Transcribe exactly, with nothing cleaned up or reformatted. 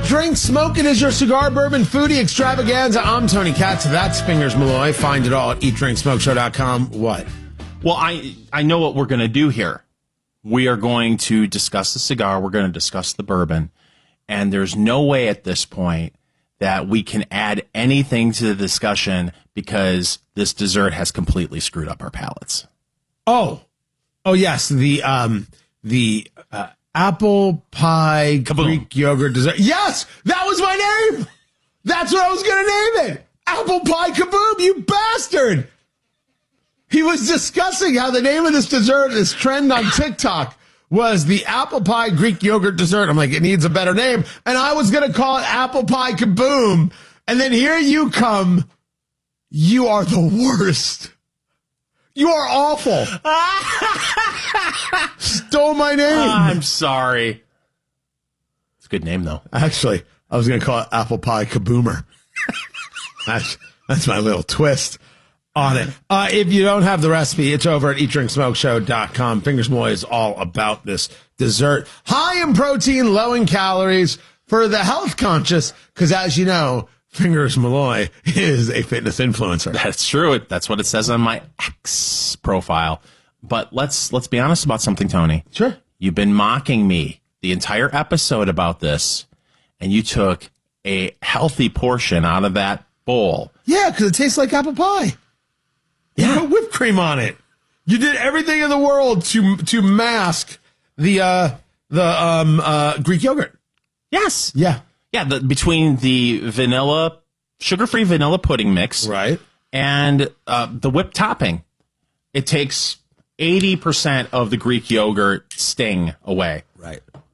Drink Smoke. It is your cigar bourbon foodie extravaganza. I'm Tony Katz. That's Fingers Malloy. Find it all at eat drink smoke show dot com. What? Well, I, I know what we're going to do here. We are going to discuss the cigar. We're going to discuss the bourbon. And there's no way at this point that we can add anything to the discussion because this dessert has completely screwed up our palates. Oh. Oh, yes. The, um, the, uh, apple pie Kaboom. Greek yogurt dessert. Yes, that was my name. That's what I was going to name it. Apple pie kaboom, you bastard. He was discussing how the name of this dessert, this trend on TikTok, was the apple pie Greek yogurt dessert. I'm like, it needs a better name. And I was going to call it apple pie kaboom. And then here you come. You are the worst. You are awful. Stole my name. I'm sorry. It's a good name, though. Actually, I was going to call it apple pie kaboomer. that's, that's my little twist on it. Uh, if you don't have the recipe, it's over at eat drink smoke show dot com. Fingers Malloy is all about this dessert. High in protein, low in calories for the health conscious, because as you know, Fingers Malloy is a fitness influencer. That's true. That's what it says on my X profile. But let's let's be honest about something, Tony. Sure. You've been mocking me the entire episode about this, and you took a healthy portion out of that bowl. Yeah, because it tastes like apple pie. Yeah. You put whipped cream on it. You did everything in the world to to mask the uh, the um, uh, Greek yogurt. Yes. Yeah. Yeah, the, between the vanilla, sugar-free vanilla pudding mix, Right. and uh, the whipped topping, it takes eighty percent of the Greek yogurt sting away. Right.